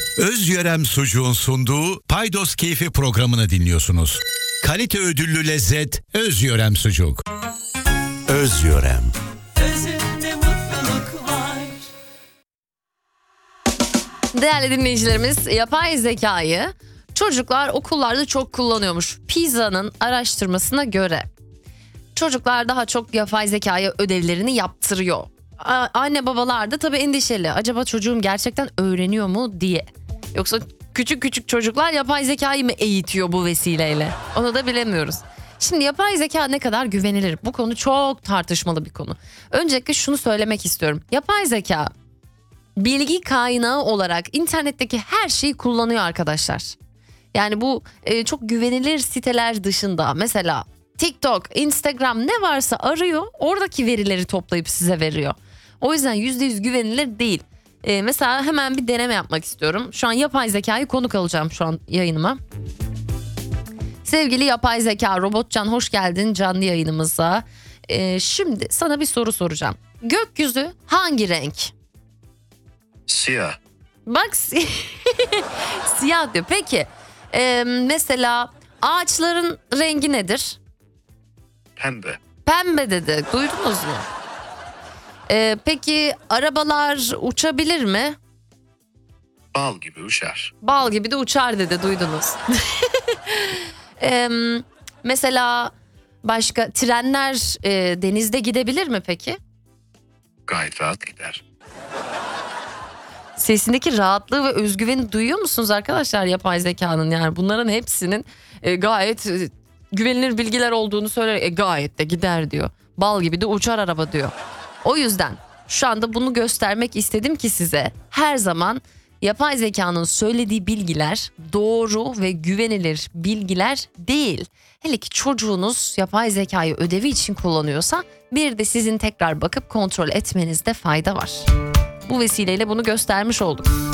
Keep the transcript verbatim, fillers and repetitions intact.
Özyörem Sucuğun sunduğu Paydos Keyfi programını dinliyorsunuz. Kalite ödüllü lezzet Özyörem Sucuk. Özyörem. Özünde mutluluk var. Değerli dinleyicilerimiz, yapay zekayı çocuklar okullarda çok kullanıyormuş. PISA'nın araştırmasına göre çocuklar daha çok yapay zekaya ödevlerini yaptırıyor. A- anne babalar da tabii endişeli. Acaba çocuğum gerçekten öğreniyor mu diye. Yoksa küçük küçük çocuklar yapay zekayı mı eğitiyor bu vesileyle? Onu da bilemiyoruz. Şimdi yapay zeka ne kadar güvenilir? Bu konu çok tartışmalı bir konu. Öncelikle şunu söylemek istiyorum. Yapay zeka bilgi kaynağı olarak internetteki her şeyi kullanıyor arkadaşlar. Yani bu e, çok güvenilir siteler dışında mesela TikTok, Instagram ne varsa arıyor, oradaki verileri toplayıp size veriyor. O yüzden yüzde yüz güvenilir değil. E, mesela hemen bir deneme yapmak istiyorum. Şu an yapay zekayı konuk alacağım şu an yayınıma. Sevgili yapay zeka Robotcan, hoş geldin canlı yayınımıza. E, şimdi sana bir soru soracağım. Gökyüzü hangi renk? Siyah. Bak si- siyah diyor. Peki e, mesela ağaçların rengi nedir? Pembe. Pembe dedi. Duydunuz mu? E, peki arabalar uçabilir mi? Bal gibi uçar. Bal gibi de uçar dedi. Duydunuz. e, mesela başka trenler e, denizde gidebilir mi peki? Gayet rahat gider. Sesindeki rahatlığı ve özgüveni duyuyor musunuz arkadaşlar yapay zekanın? Yani bunların hepsinin e, gayet e, güvenilir bilgiler olduğunu söylüyor. E, gayet de gider diyor. Bal gibi de uçar araba diyor. O yüzden şu anda bunu göstermek istedim ki size her zaman yapay zekanın söylediği bilgiler doğru ve güvenilir bilgiler değil. Hele ki çocuğunuz yapay zekayı ödevi için kullanıyorsa bir de sizin tekrar bakıp kontrol etmenizde fayda var. Bu vesileyle bunu göstermiş olduk.